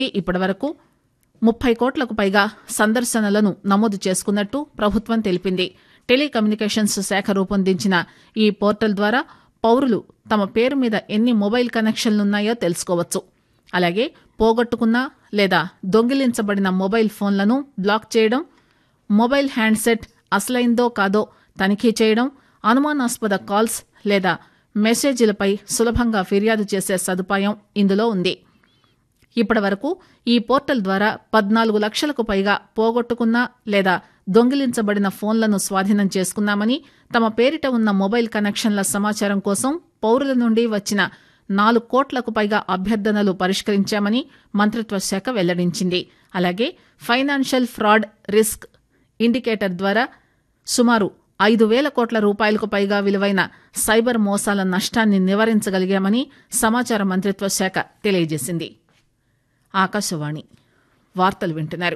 ఇప్పటివరకు 30 కోట్లకు పైగా సందర్శనలను నమోదు చేసుకున్నట్టు ప్రభుత్వం తెలిపింది. టెలికమ్యూనికేషన్స్ శాఖ రూపొందించిన ఈ పోర్టల్ ద్వారా పౌరులు తమ పేరు మీద ఎన్ని మొబైల్ కనెక్షన్లున్నాయో తెలుసుకోవచ్చు. అలాగే పోగొట్టుకున్న లేదా దొంగిలించబడిన మొబైల్ ఫోన్లను బ్లాక్ చేయడం, మొబైల్ హ్యాండ్సెట్ అసలైందో కాదో తనిఖీ చేయడం, అనుమానాస్పద కాల్స్ లేదా మెసేజీలపై సులభంగా ఫిర్యాదు చేసే సదుపాయం ఇందులో ఉంది. ఇప్పటివరకు ఈ పోర్టల్ ద్వారా 14 లక్షలకు పైగా పోగొట్టుకున్న లేదా దొంగిలించబడిన ఫోన్లను స్వాధీనం చేసుకున్నామని, తమ పేరిట ఉన్న మొబైల్ కనెక్షన్ల సమాచారం కోసం పౌరుల నుండి వచ్చిన 4 కోట్లకు పైగా అభ్యర్థనలు పరిష్కరించామని మంత్రిత్వ శాఖ వెల్లడించింది. అలాగే ఫైనాన్షియల్ ఫ్రాడ్ రిస్క్ ఇండికేటర్ ద్వారా సుమారు 5,000 కోట్ల రూపాయలకు పైగా విలువైన సైబర్ మోసాల నష్టాన్ని నివారించగలిగామని సమాచార మంత్రిత్వ శాఖ తెలియజేసింది. ఆకాశవాణి వార్తలు వింటున్నారు.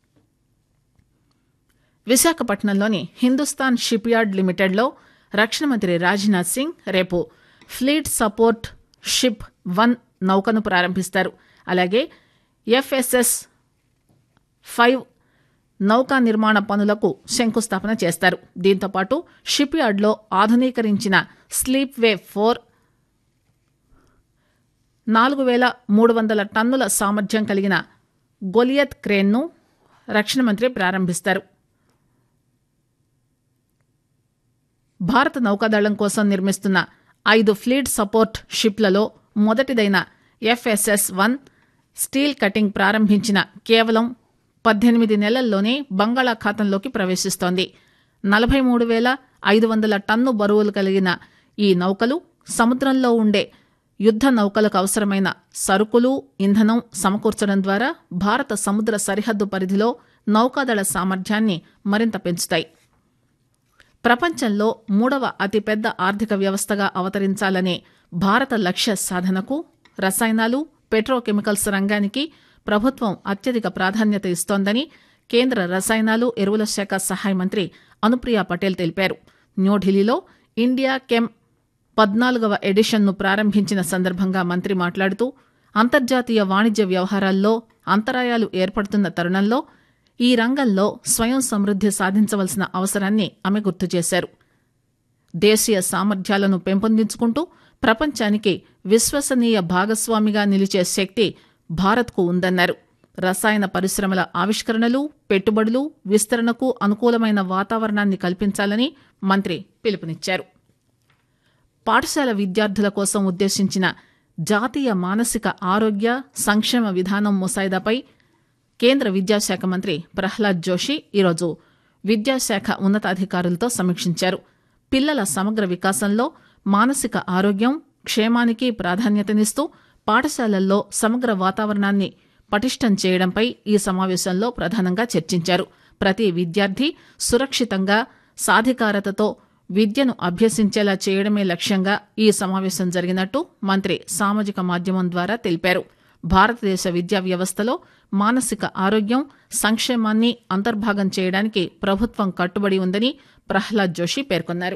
విశాఖపట్నంలోని హిందుస్థాన్ షిప్ యార్డ్ లిమిటెడ్లో రక్షణ మంత్రి రాజ్నాథ్ సింగ్ రేపు ఫ్లీట్ సపోర్ట్ షిప్ 1 నౌకను ప్రారంభిస్తారు. అలాగే FSS 5 నౌకా నిర్మాణ పనులకు శంకుస్థాపన చేస్తారు. దీంతోపాటు షిప్ యార్డ్లో ఆధునీకరించిన స్లీప్ వే 4 4,300 టన్నుల సామర్థ్యం కలిగిన గొలియత్ క్రేన్ను రక్షణ మంత్రి ప్రారంభిస్తారు. భారత నౌకాదళం కోసం నిర్మిస్తున్న 5 fleet support షిప్లలో మొదటిదైన FSS 1 steel cutting ప్రారంభించిన కేవలం 18 నెలల్లోనే బంగాళాఖాతంలోకి ప్రవేశిస్తోంది. 43,500 టన్ను బరువులు కలిగిన ఈ నౌకలు సముద్రంలో ఉండే యుద్ద నౌకలకు అవసరమైన సరుకులు, ఇంధనం సమకూర్చడం ద్వారా భారత సముద్ర సరిహద్దు పరిధిలో నౌకాదళ సామర్థ్యాన్ని మరింత పెంచుతాయి. ప్రపంచంలో 3వ అతిపెద్ద ఆర్థిక వ్యవస్థగా అవతరించాలనే భారత లక్ష్య సాధనకు రసాయనాలు, పెట్రోకెమికల్స్ రంగానికి ప్రభుత్వం అత్యధిక ప్రాధాన్యత ఇస్తోందని కేంద్ర రసాయనాలు, ఎరువుల శాఖ సహాయ మంత్రి అనుప్రియ పటేల్ తెలిపారు. న్యూఢిల్లీలో ఇండియా కెమ్ 14వ ఎడిషన్ను ప్రారంభించిన సందర్భంగా మంత్రి మాట్లాడుతూ, అంతర్జాతీయ వాణిజ్య వ్యవహారాల్లో అంతరాయాలు ఏర్పడుతున్న తరుణంలో ఈ రంగంలో స్వయం సమృద్ది సాధించవలసిన అవసరాన్ని ఆమె గుర్తు చేశారు. దేశీయ సామర్థ్యాలను పెంపొందించుకుంటూ ప్రపంచానికి విశ్వసనీయ భాగస్వామిగా నిలిచే శక్తి భారత్కు ఉందన్నారు. రసాయన పరిశ్రమల ఆవిష్కరణలు, పెట్టుబడులు, విస్తరణకు అనుకూలమైన వాతావరణాన్ని కల్పించాలని మంత్రి పిలుపునిచ్చారు. పాఠశాల విద్యార్థుల కోసం ఉద్దేశించిన జాతీయ మానసిక ఆరోగ్య సంక్షేమ విధానం ముసాయిదాపై కేంద్ర విద్యాశాఖ మంత్రి ప్రహ్లాద్ జోషి ఈరోజు విద్యాశాఖ ఉన్నతాధికారులతో సమీక్షించారు. పిల్లల సమగ్ర వికాసంలో మానసిక ఆరోగ్యం, క్షేమానికి ప్రాధాన్యతనిస్తూ పాఠశాలల్లో సమగ్ర వాతావరణాన్ని పటిష్టం చేయడంపై ఈ సమావేశంలో ప్రధానంగా చర్చించారు. ప్రతి విద్యార్థి సురక్షితంగా, సాధికారతతో విద్యను అభ్యసించేలా చేయడమే లక్ష్యంగా ఈ సమావేశం జరిగినట్టు మంత్రి సామాజిక మాధ్యమం ద్వారా తెలిపారు. భారతదేశ విద్యా వ్యవస్థలో మానసిక ఆరోగ్యం, సంక్షేమాన్ని అంతర్భాగం చేయడానికి ప్రభుత్వం కట్టుబడి ఉందని ప్రహ్లాద్ జోషి పేర్కొన్నారు.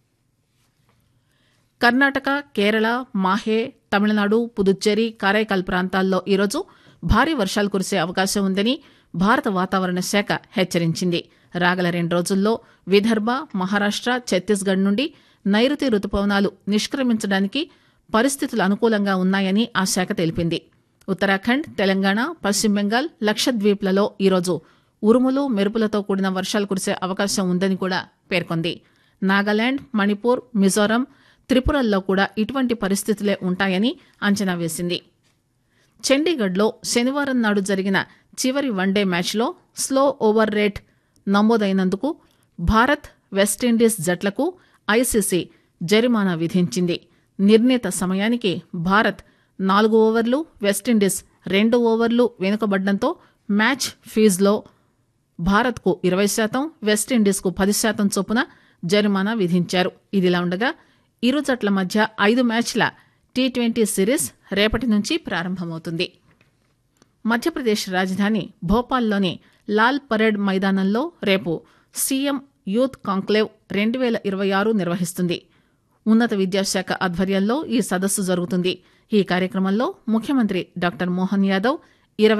కర్ణాటక, కేరళ, మాహే, తమిళనాడు, పుదుచ్చేరి, కారైకాల్ ప్రాంతాల్లో ఈరోజు భారీ వర్షాలు కురిసే అవకాశం ఉందని భారత వాతావరణ శాఖ హెచ్చరించింది. రాగల 2 రోజుల్లో విదర్భ, మహారాష్ట్ర, ఛత్తీస్గఢ్ నుండి నైరుతి రుతుపవనాలు నిష్క్రమించడానికి పరిస్థితులు అనుకూలంగా ఉన్నాయని ఆ శాఖ తెలిపింది. ఉత్తరాఖండ్, తెలంగాణ, పశ్చిమ బెంగాల్, లక్షద్వీప్లలో ఈరోజు ఉరుములు, మెరుపులతో కూడిన వర్షాలు కురిసే అవకాశం ఉందని కూడా పేర్కొంది. నాగాలాండ్, మణిపూర్, మిజోరాం, త్రిపురల్లో కూడా ఇటువంటి పరిస్థితులే ఉంటాయని అంచనా వేసింది. చండీగఢ్లో శనివారం నాడు జరిగిన చివరి వన్డే మ్యాచ్లో slow over rate నమోదైనందుకు Bharat, West Indies జట్లకు ICC జరిమానా విధించింది. నిర్ణీత సమయానికి భారత్ 4 ఓవర్లు, వెస్టిండీస్ 2 ఓవర్లు వెనుకబడ్డంతో మ్యాచ్ ఫీజులో భారత్కు 20%, వెస్టిండీస్కు 10% చొప్పున జరిమానా విధించారు. ఇదిలా ఉండగా ఇరు జట్ల మధ్య 5 మ్యాచ్ల T20 సిరీస్ రేపటి నుంచి ప్రారంభమవుతుంది. మధ్యప్రదేశ్ రాజధాని భోపాల్లోని లాల్ పరేడ్ మైదానంలో రేపు సీఎం యూత్ కాంక్లేవ్ 2026 నిర్వహిస్తుంది. ఉన్నత విద్యాశాఖ ఆధ్వర్యంలో ఈ సదస్సు జరుగుతుంది. ఈ కార్యక్రమంలో ముఖ్యమంత్రి డాక్టర్ మోహన్ యాదవ్,